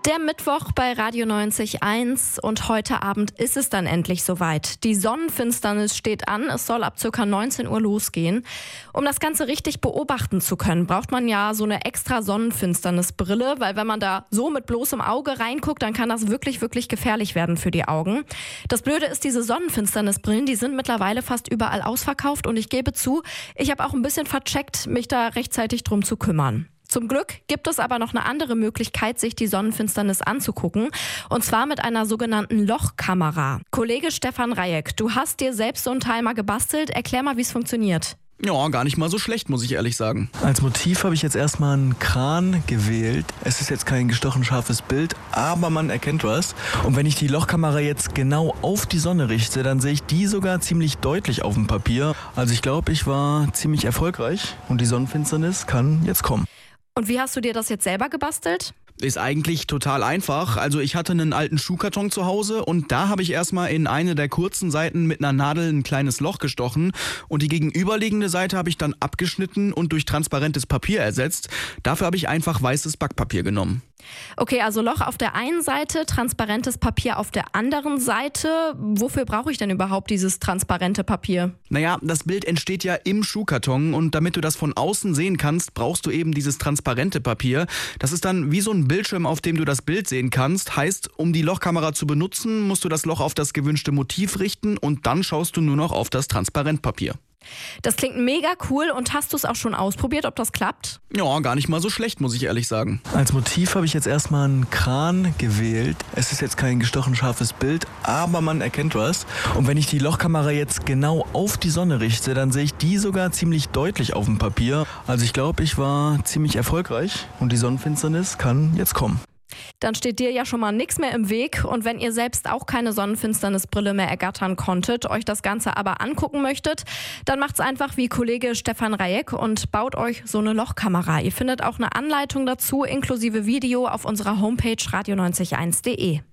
Der Mittwoch bei Radio 90.1 und heute Abend ist es dann endlich soweit. Die Sonnenfinsternis steht an, es soll ab ca. 19 Uhr losgehen. Um das Ganze richtig beobachten zu können, braucht man ja so eine extra Sonnenfinsternisbrille, weil wenn man da so mit bloßem Auge reinguckt, dann kann das wirklich, wirklich gefährlich werden für die Augen. Das Blöde ist, diese Sonnenfinsternisbrillen, die sind mittlerweile fast überall ausverkauft und ich gebe zu, ich habe auch ein bisschen vercheckt, mich da rechtzeitig drum zu kümmern. Zum Glück gibt es aber noch eine andere Möglichkeit, sich die Sonnenfinsternis anzugucken. Und zwar mit einer sogenannten Lochkamera. Kollege Stefan Rajek, du hast dir selbst so einen Teil mal gebastelt. Erklär mal, wie es funktioniert. Ja, gar nicht mal so schlecht, muss ich ehrlich sagen. Als Motiv habe ich jetzt erstmal einen Kran gewählt. Es ist jetzt kein gestochen scharfes Bild, aber man erkennt was. Und wenn ich die Lochkamera jetzt genau auf die Sonne richte, dann sehe ich die sogar ziemlich deutlich auf dem Papier. Also ich glaube, ich war ziemlich erfolgreich und die Sonnenfinsternis kann jetzt kommen. Und wie hast du dir das jetzt selber gebastelt? Ist eigentlich total einfach. Also ich hatte einen alten Schuhkarton zu Hause und da habe ich erstmal in eine der kurzen Seiten mit einer Nadel ein kleines Loch gestochen und die gegenüberliegende Seite habe ich dann abgeschnitten und durch transparentes Papier ersetzt. Dafür habe ich einfach weißes Backpapier genommen. Okay, also Loch auf der einen Seite, transparentes Papier auf der anderen Seite. Wofür brauche ich denn überhaupt dieses transparente Papier? Naja, das Bild entsteht ja im Schuhkarton und damit du das von außen sehen kannst, brauchst du eben dieses transparente Papier. Das ist dann wie so ein Bildschirm, auf dem du das Bild sehen kannst. Heißt, um die Lochkamera zu benutzen, musst du das Loch auf das gewünschte Motiv richten und dann schaust du nur noch auf das Transparentpapier. Das klingt mega cool und hast du es auch schon ausprobiert, ob das klappt? Ja, gar nicht mal so schlecht, muss ich ehrlich sagen. Als Motiv habe ich jetzt erstmal einen Kran gewählt. Es ist jetzt kein gestochen scharfes Bild, aber man erkennt was. Und wenn ich die Lochkamera jetzt genau auf die Sonne richte, dann sehe ich die sogar ziemlich deutlich auf dem Papier. Also ich glaube, ich war ziemlich erfolgreich und die Sonnenfinsternis kann jetzt kommen. Dann steht dir ja schon mal nichts mehr im Weg und wenn ihr selbst auch keine Sonnenfinsternisbrille mehr ergattern konntet, euch das Ganze aber angucken möchtet, dann macht's einfach wie Kollege Stefan Rajek und baut euch so eine Lochkamera. Ihr findet auch eine Anleitung dazu inklusive Video auf unserer Homepage radio901.de.